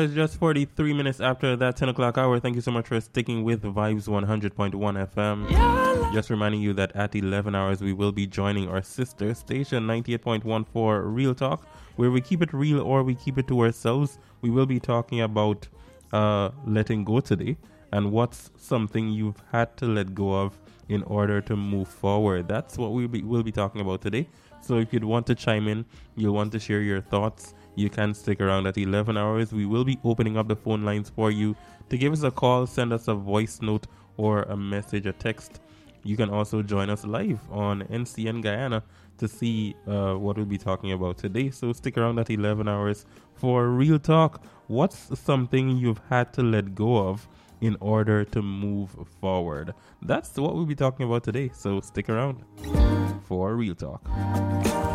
it's just 43 minutes after that 10 o'clock hour. Thank you so much for sticking with Vibes 100.1 FM. Just reminding you that at 11 hours we will be joining our sister station 98.1 for Real Talk, where we keep it real or we keep it to ourselves. We will be talking about letting go today and what's something you've had to let go of in order to move forward. That's what we'll be talking about today. So if you'd want to chime in, you'll want to share your thoughts, you can stick around at 11 hours. We will be opening up the phone lines for you to give us a call, send us a voice note or a message, a text. You can also join us live on NCN Guyana to see what we'll be talking about today. So stick around at 11 hours for Real Talk. What's something you've had to let go of in order to move forward? That's what we'll be talking about today. So stick around for Real Talk.